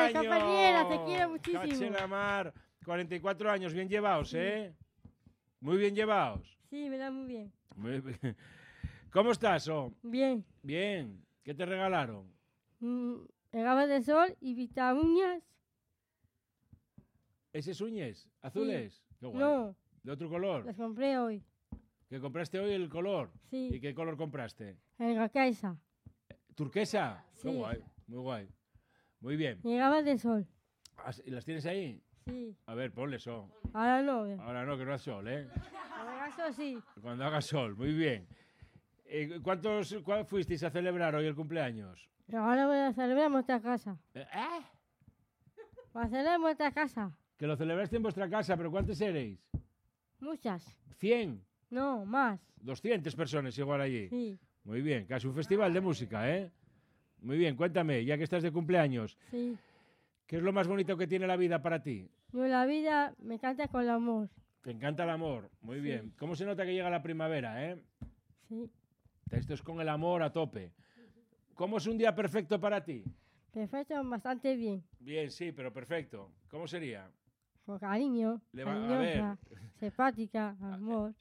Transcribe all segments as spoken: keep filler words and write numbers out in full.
Felicidades, compañera, te quiero muchísimo. Cachelamar, cuarenta y cuatro años, bien llevados, ¿eh? Muy bien llevados. Sí, me da muy bien. Muy bien. ¿Cómo estás, oh? Bien. Bien. ¿Qué te regalaron? Mm, gafas de sol y vitaminas. ¿Esos uñes azules? Sí. Qué guay. No, ¿De otro color? las compré hoy. ¿Que compraste hoy el color? Sí. ¿Y qué color compraste? En la casa. ¿Turquesa? Sí. Qué guay, muy guay. Muy bien. Y gafas de sol. Ah, ¿y las tienes ahí? Sí. A ver, ponle sol. Ahora no. eh. Ahora no, que no haga sol, ¿eh? Ahora eso sí. Cuando haga sol, muy bien. Eh, ¿Cuántos cuál fuisteis a celebrar hoy el cumpleaños? Ahora voy a celebrar en vuestra casa. Eh, ¿Eh? Voy a celebrar en vuestra casa. Que lo celebraste en vuestra casa, pero ¿cuántos erais? Muchas. ¿cien? No, más. ¿doscientas personas igual allí? Sí. Muy bien, casi un festival de música, ¿eh? Muy bien, cuéntame, ya que estás de cumpleaños, Sí. ¿qué es lo más bonito que tiene la vida para ti? Yo la vida me canta con el amor. Te encanta el amor, muy Sí. bien. ¿Cómo se nota que llega la primavera, eh? Sí. Esto es con el amor a tope. ¿Cómo es un día perfecto para ti? Perfecto, bastante bien. Bien, sí, pero perfecto. ¿Cómo sería? Con cariño, Le va- a cariñosa, simpática, amor.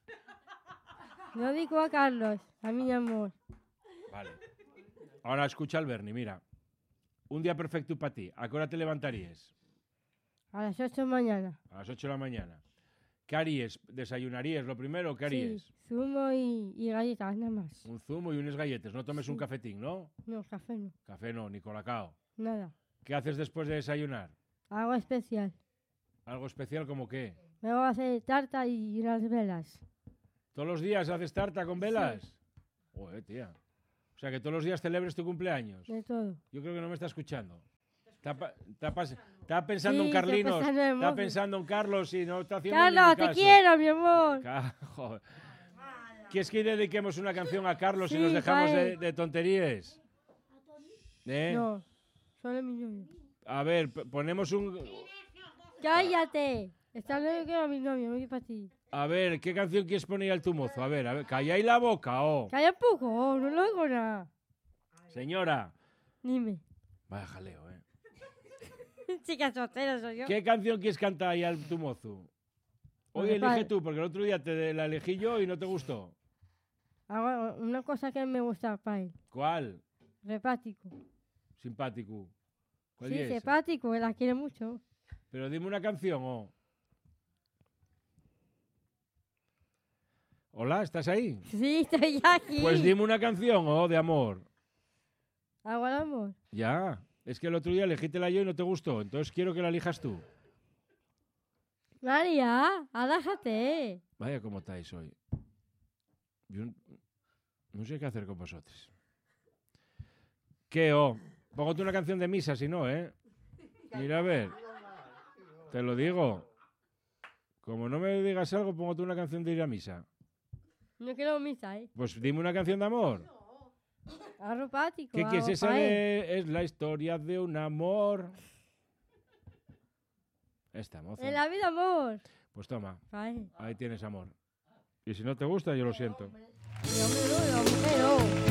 Lo digo a Carlos, a mi amor. Vale. Ahora escucha al Bernie, mira. Un día perfecto para ti. ¿A qué hora te levantarías? A las ocho de mañana. A las ocho de la mañana. ¿Qué harías? ¿Desayunarías lo primero o qué harías? Sí, zumo y, y galletas, nada más. Un zumo y unas galletas. No tomes Sí. un cafetín, ¿no? No, café no, Café no, ni colacao. nada. ¿Qué haces después de desayunar? Algo especial. ¿Algo especial como qué? Me voy a hacer tarta y unas velas. ¿Todos los días haces tarta con velas? Joder, tía. O sea, que todos los días celebres tu cumpleaños. De todo. Yo creo que no me está escuchando. Está, pa- está pas- está pensando Sí, en está Carlinos. pensando en Está Mozo. pensando en Carlos y no está haciendo Carlos, ni te caso. quiero, mi amor. Ca- joder. ¿Quieres que dediquemos una canción a Carlos y Sí, nos dejamos pa' de, él. de tonterías? ¿Eh? No, solo mi novio. A ver, p- ponemos un... ¡Cállate! Está luego que era mi novio, no es para ti. A ver, ¿qué canción quieres poner al tu mozo? A ver, a ver, calláis la boca, oh. Calla un poco, oh, no lo oigo nada. Señora. Dime. Vaya jaleo, ¿eh? Chica soltera soy yo. ¿Qué canción quieres cantar ahí al tu mozo? Hoy Pues, elige vale. tú, porque el otro día te la elegí yo y no te gustó. Ahora, una cosa que me gusta para él. ¿Cuál? Repático. Simpático. ¿Cuál Sí, es esa? simpático, él la quiere mucho. Pero dime una canción, oh. Hola, ¿estás ahí? Sí, estoy aquí. Pues dime una canción, oh, de amor. Agua de amor. Ya, es que el otro día elegítela yo y no te gustó, entonces quiero que la elijas tú. María, alájate. Vaya, ¿cómo estáis hoy? Yo n- no sé qué hacer con vosotros. ¿Qué, oh? Póngate una canción de misa, si no, ¿eh? Mira, a ver. Te lo digo. Como no me digas algo, póngate una canción de ir a misa. No quiero misa, ¿eh? Pues dime una canción de amor. Algo repático. ¿Qué, qué es algo esa pa' él. de... Es la historia de un amor? Esta, moza. En la vida, amor. Pues toma, Pa' él. ahí tienes amor. Y si no te gusta, yo lo siento. Mi amor, no, la mujer, no.